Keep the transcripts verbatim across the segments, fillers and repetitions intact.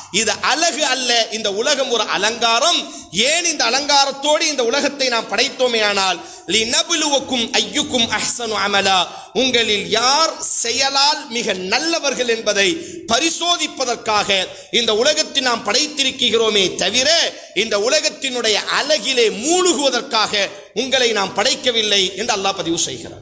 இது அழகு அல்ல, இந்த உலகம் ஒரு அலங்காரம். ஏன் இந்த அலங்காரத்தோடு இந்த உலகத்தை நாம் படைத்தோமே ஆனால் லினப்லுவக்கும் அய்யுக்கும் அஹ்ஸனு அமலா, உங்களில் யார் செயலால் மிக நல்லவர்கள் என்பதை பரிசோதிப்பதற்காக இந்த உலகத்தை நாம் படைத்திருக்கிறோமே தவிர இந்த உலகத்தினுடைய அழகிலே மூழ்குவதற்காக உங்களை நாம் படைக்கவில்லை என்று அல்லாஹ் பதிவு செய்கிறார்.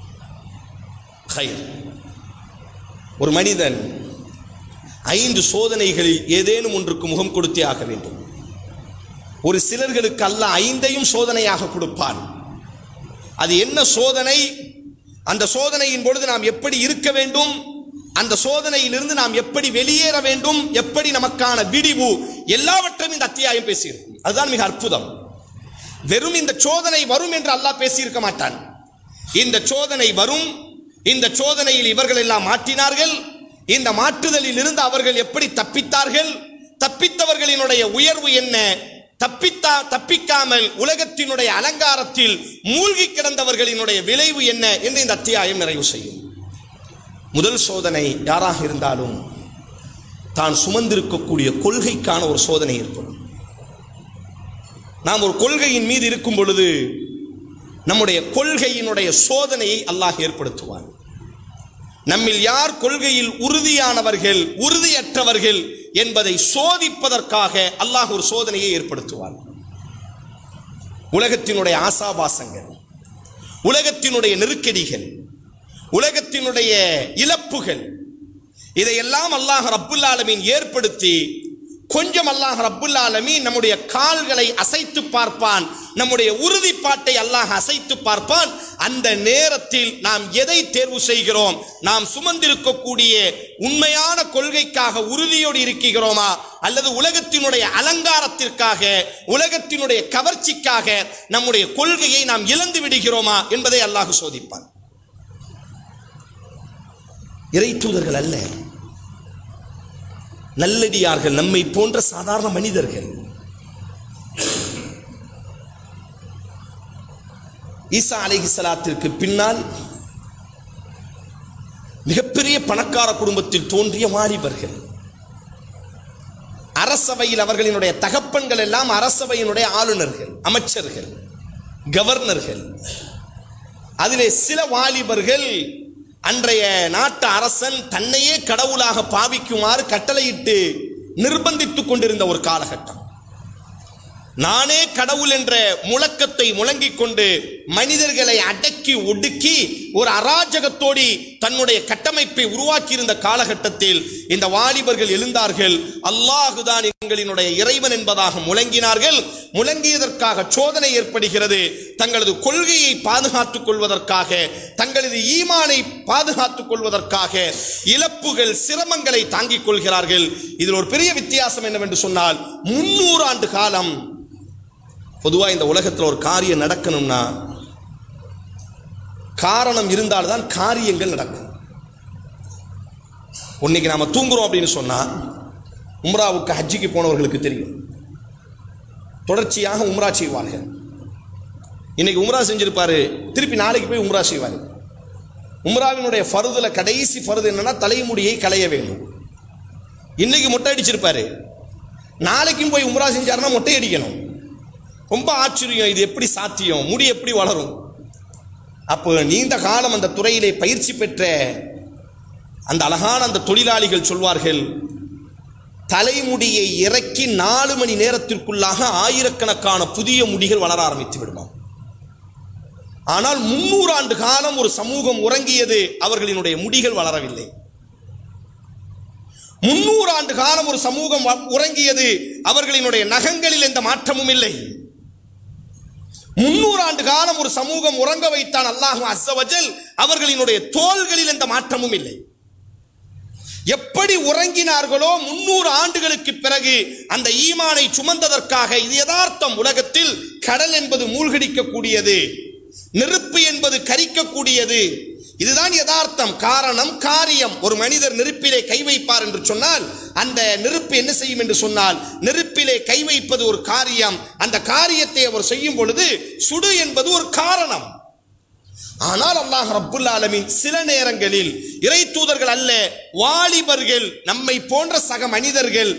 ஒரு மனிதன் ஐந்து சோதனைகளில் ஏதேனும் ஒன்றுக்கு முகம் கொடுத்தே ஆக வேண்டும். ஒரு சிலர்களுக்கு அல்லாஹ் ஐந்தையும் சோதனையாக கொடுப்பான். அது என்ன சோதனை, அந்த சோதனையின் பொழுது நாம் எப்படி இருக்க வேண்டும், அந்த சோதனையிலிருந்து நாம் எப்படி வெளியேற வேண்டும், எப்படி நமக்கான விடிவு, எல்லாவற்றையும் இந்த அத்தியாயம் பேசியிருக்கும். அதுதான் மிக அற்புதம். வெறும் இந்த சோதனை வரும் என்று அல்லாஹ் பேசியிருக்க மாட்டான். இந்த சோதனை வரும், இந்த சோதனையில் இவர்கள் எல்லாம் மாற்றினார்கள், இந்த மாற்றுதலில் இருந்து அவர்கள் எப்படி தப்பித்தார்கள், தப்பித்தவர்களினுடைய உயர்வு என்ன, தப்பித்தா தப்பிக்காமல் உலகத்தினுடைய அலங்காரத்தில் மூழ்கி கிடந்தவர்களினுடைய விளைவு என்ன என்று இந்த அத்தியாயம் நிறைவு செய்யும். முதல் சோதனை யாராக இருந்தாலும் தான் சுமந்திருக்கக்கூடிய கொள்கைக்கான ஒரு சோதனை ஏற்படும். நாம் ஒரு கொள்கையின் மீது இருக்கும் பொழுது நம்முடைய கொள்கையினுடைய சோதனையை அல்லாஹ் ஏற்படுத்துவான். நம்மில் யார் கொள்கையில் உறுதியானவர்கள் உறுதியற்றவர்கள் என்பதை சோதிப்பதற்காக அல்லாஹ் ஒரு சோதனையை ஏற்படுத்துவான். உலகத்தினுடைய ஆசாபாசங்கள், உலகத்தினுடைய நெருக்கடிகள், உலகத்தினுடைய இழப்புகள், இதையெல்லாம் அல்லாஹ் ரப்புல் ஆலமீன் ஏற்படுத்தி கொஞ்சம் அல்லாஹ் ரப்புல் ஆலமீன் நம்முடைய கால்களை அசைத்து பார்ப்பான், நம்முடைய உறுதிப்பாட்டை அல்லாஹ் அசைத்து பார்ப்பான். அந்த நேரத்தில் நாம் எதை தேர்வு செய்கிறோம், நாம் சுமந்திருக்கக்கூடிய உண்மையான கொள்கைக்காக உறுதியோடு இருக்கிறோமா, அல்லது உலகத்தினுடைய அலங்காரத்திற்காக உலகத்தினுடைய கவர்ச்சிக்காக நம்முடைய கொள்கையை நாம் இழந்து விடுகிறோமா என்பதை அல்லாஹ் சோதிப்பான். இறை தூதர்கள் அல்ல, நல்லடியார்கள், நம்மை போன்ற சாதாரண மனிதர்கள். ஈசா அலைஹிஸ்ஸலாத்திற்கு பின்னால் மிகப்பெரிய பணக்கார குடும்பத்தில் தோன்றிய வாலிபர்கள். அரசவையில் அவர்களினுடைய தகப்பன்கள் எல்லாம் அரசவையினுடைய ஆளுநர்கள், அமைச்சர்கள், கவர்னர்கள். அதிலே சில வாலிபர்கள் அன்றைய நாட்டு அரசன் தன்னையே கடவுளாக பாவிக்குமாறு கட்டளையிட்டு நிர்பந்தித்துக் கொண்டிருந்த ஒரு காலகட்டம். நானே கடவுள் என்ற முழக்கத்தை முழங்கிக் கொண்டு மனிதர்களை அடக்கி ஒடுக்கி ஒரு அராஜகத்தோடி தன்னுடைய கட்டமைப்பை உருவாக்கியிருந்த காலகட்டத்தில் இந்த வாலிபர்கள் எழுந்தார்கள். அல்லாஹுதான் எங்களினுடைய இறைவன் என்பதாக முழங்கினார்கள். முழங்கியதற்காக சோதனை ஏற்படுகிறது. தங்களது கொள்கையை பாதுகாத்துக் கொள்வதற்காக, தங்களது ஈமானை பாதுகாத்துக் கொள்வதற்காக இழப்புகள், சிரமங்களை தாங்கிக் கொள்கிறார்கள். இதில் ஒரு பெரிய வித்தியாசம் என்னவென்று சொன்னால், முன்னூறு ஆண்டு காலம் பொதுவாக இந்த உலகத்தில் ஒரு காரியம் நடக்கணும்னா காரணம் இருந்தால்தான் காரியங்கள் நடக்கும். இன்னைக்கு நாம தூங்குறோம் அப்படின்னு சொன்னா, உம்ராவுக்கு ஹஜ்ஜிக்கு போனவர்களுக்கு தெரியும், தொடர்ச்சியாக உம்ரா செய்வார்கள். இன்னைக்கு உம்ரா செஞ்சிருப்பாரு, திருப்பி நாளைக்கு போய் உம்ரா செய்வார். உம்ராவினுடைய ஃபர்துல கடைசி ஃபர்து என்னன்னா தலைமுடியை களைய வேண்டும். இன்னைக்கு மொட்டை அடிச்சிருப்பாரு, நாளைக்கும் போய் உம்ரா செஞ்சாருன்னா மொட்டை அடிக்கணும். ரொம்ப ஆச்சரியம், இது எப்படி சாத்தியம், முடி எப்படி வளரும்? அப்போ நீண்ட காலம் அந்த துறையிலே பயிற்சி பெற்ற அந்த அழகான அந்த தொழிலாளிகள் சொல்வார்கள், தலைமுடியை இறக்கி நாலு மணி நேரத்திற்குள்ளாக ஆயிரக்கணக்கான புதிய முடிகள் வளர ஆரம்பித்து விடுமாம். ஆனால் முன்னூறு ஆண்டு காலம் ஒரு சமூகம் உறங்கியது, அவர்களினுடைய முடிகள் வளரவில்லை. முன்னூறு ஆண்டு காலம் ஒரு சமூகம் உறங்கியது, அவர்களினுடைய நகங்களில் எந்த மாற்றமும் இல்லை. முன்னூறு ஆண்டு காலம் ஒரு சமூகம் உறங்க வைத்தான் அல்லாஹ் அஸ்ஸ வஜல், அவர்களினுடைய தோள்களில் எந்த மாற்றமும் இல்லை. எப்படி உறங்கினார்களோ முன்னூறு ஆண்டுகளுக்கு பிறகு அந்த ஈமானை சுமந்ததற்காக, இது யதார்த்தம். உலகத்தில் கடல் என்பது மூழ்கடிக்கக்கூடியது, நெருப்பு என்பது கரிக்கக்கூடியது, இதுதான் யதார்த்தம். காரணம் காரியம். ஒரு மனிதர் நெருப்பிலே கை வைப்பார் என்று சொன்னால் அந்த நெருப்பு என்ன செய்யும் என்று சொன்னால், நெருப்பிலே கை வைப்பது ஒரு காரியம். அந்த காரியத்தை அவர் செய்யும் பொழுது சுடு என்பது ஒரு காரணம். ஆனால் அல்லாஹ் ரப்புல் ஆலமீன் சில நேரங்களில் இறை தூதர்கள் அல்ல, வாலிபர்கள், நம்மை போன்ற சக மனிதர்கள்